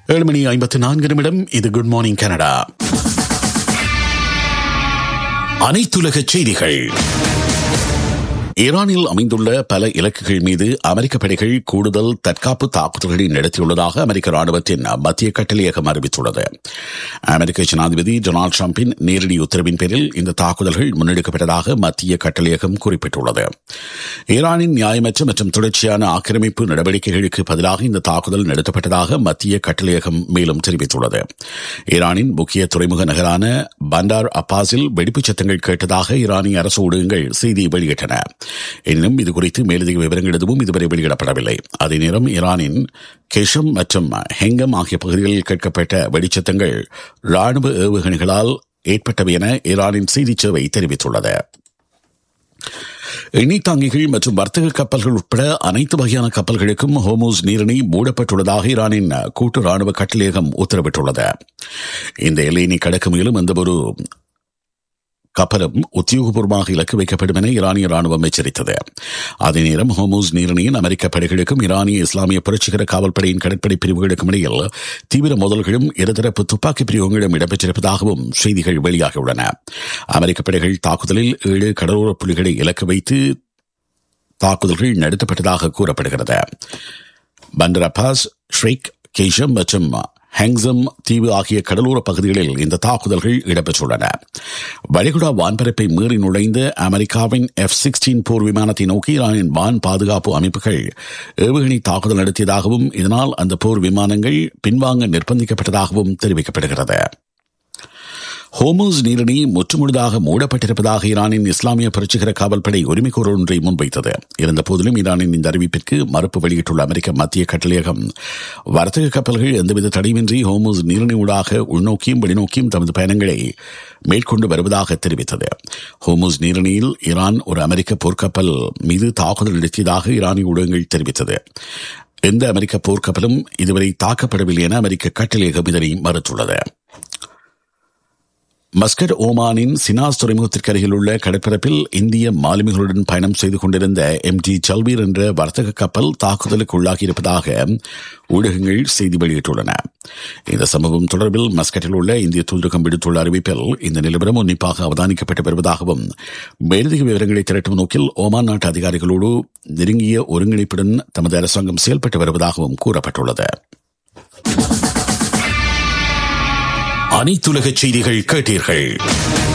7:54 இது good morning Canada. அனைத்துலக செய்திகள். ஈரானில் அமைந்துள்ள பல இலக்குகள் மீது அமெரிக்க படைகள் கூடுதல் தற்காப்பு தாக்குதல்களை நடத்தியுள்ளதாக அமெரிக்க ராணுவத்தின் மத்திய கட்டளையகம் அறிவித்துள்ளது. அமெரிக்க ஜனாதிபதி டொனால்டு டிரம்பின் நேரடி உத்தரவின் பேரில் இந்த தாக்குதல்கள் முன்னெடுக்கப்பட்டதாக மத்திய கட்டளையகம் குறிப்பிட்டுள்ளது. ஈரானின் நியாயமற்ற மற்றும் தொடர்ச்சியான ஆக்கிரமிப்பு நடவடிக்கைகளுக்கு பதிலாக இந்த தாக்குதல் நடத்தப்பட்டதாக மத்திய கட்டளையகம் மேலும் தெரிவித்துள்ளது. ஈரானின் முக்கிய துறைமுக நகரான பண்டார் அப்பாஸில் வெடிப்புச் சத்தங்கள் கேட்டதாக ஈரானிய அரசு ஊடகங்கள் செய்தி வெளியிட்டன. எனினும் இதுகுறித்து மேலதிக விவரங்கள் எதுவும் இதுவரை வெளியிடப்படவில்லை. அதே நேரம் ஈரானின் கெஷம் மற்றும் ஹெங்கம் ஆகிய பகுதிகளில் கேட்கப்பட்ட வெடிச்சத்தங்கள் ராணுவ ஏவுகணைகளால் ஏற்பட்டவை என ஈரானின் செய்திச் சேவை தெரிவித்துள்ளது. எண்ணெய் தாங்கிகள் மற்றும் வர்த்தக கப்பல்கள் உட்பட அனைத்து வகையான கப்பல்களுக்கும் ஹோர்முஸ் நீரிணை மூடப்பட்டுள்ளதாக ஈரானின் கூட்டு ராணுவ கட்டளையகம் உத்தரவிட்டுள்ளது. இந்த எல்லையினை கடக்க முயலும் எந்தவொரு கப்பலும் உத்தியோகபூர்வமாக இலக்கு வைக்கப்படும் என ஈரானிய ராணுவம் எச்சரித்தது. அதே நேரம் ஹோர்முஸ் நீரிணையின் அமெரிக்க படைகளுக்கும் ஈரானிய இஸ்லாமிய புரட்சிகர காவல்படையின் கடற்படை பிரிவுகளுக்கும் இடையில் தீவிர மோதல்களும் இருதரப்பு துப்பாக்கி பிரிவுகளும் இடம்பெற்றிருப்பதாகவும் செய்திகள் வெளியாகியுள்ளன. அமெரிக்க படைகள் தாக்குதலில் 7 கடலோர புள்ளிகளை இலக்கு வைத்து தாக்குதல்கள் நடத்தப்பட்டதாக கூறப்படுகிறது. பண்டர் அப்பாஸ், ஷ்ரேக், கேஷம் மற்றும் ஹேங்ஸம் தீவு ஆகிய கடலோர பகுதிகளில் இந்த தாக்குதல்கள் இடம்பெற்றுள்ளன. வளைகுடா வான்பரப்பை மீறி நுழைந்த அமெரிக்காவின் F-16 போர் விமானத்தை நோக்கி ஈரானின் வான் பாதுகாப்பு அமைப்புகள் ஏவுகணை தாக்குதல் நடத்தியதாகவும் இதனால் அந்த போர் விமானங்கள் பின்வாங்க நிர்பந்திக்கப்பட்டதாகவும் தெரிவிக்கப்படுகிறது. ஹோர்முஸ் நீரிணை முற்றுமுழுதாக மூடப்பட்டிருப்பதாக ஈரானின் இஸ்லாமிய புரட்சிகர காவல்படை உரிமைக்கோரல் ஒன்றை முன்வைத்தது. இருந்தபோதிலும் ஈரானின் இந்த அறிவிப்பிற்கு மறுப்பு வெளியிட்டுள்ள அமெரிக்க மத்திய கட்டளையகம் வர்த்தக கப்பல்கள் எந்தவித தடையின்றி ஹோர்முஸ் நீரிணை ஊடாக உள்நோக்கியும் வெளிநோக்கியும் தமது பயணங்களை மேற்கொண்டு வருவதாக தெரிவித்தது. ஹோர்முஸ் நீரிணையில் ஈரான் ஒரு அமெரிக்க போர்க்கப்பல் மீது தாக்குதல் நடத்தியதாக ஈரானிய ஊடகங்கள் தெரிவித்தது. எந்த அமெரிக்க போர்க்கப்பலும் இதுவரை தாக்கப்படவில்லை என அமெரிக்க கட்டளையகம் இதனை மறுத்துள்ளது. மஸ்கட் ஓமானின் சினாஸ் துறைமுகத்திற்கு அருகில் உள்ள கடற்பரப்பில் இந்திய மாலுமிகளுடன் பயணம் செய்து கொண்டிருந்த MT சல்வீர் என்ற வர்த்தக கப்பல் தாக்குதலுக்கு உள்ளாகியிருப்பதாக ஊடகங்கள் செய்தி வெளியிட்டுள்ளன. இந்த சம்பவம் தொடர்பில் மஸ்கட்டில் உள்ள இந்திய தூதரகம் விடுத்துள்ள அறிவிப்பில் இந்த நிலவரம் உன்னிப்பாக அவதானிக்கப்பட்டு வருவதாகவும் மேலதிக விவரங்களை திரட்டும் நோக்கில் ஓமான் நாட்டு அதிகாரிகளோடு நெருங்கிய ஒருங்கிணைப்புடன் தமது அரசாங்கம் செயல்பட்டு வருவதாகவும் கூறப்பட்டுள்ளது. அனைத்துலக செய்திகள் கேட்டீர்கள்.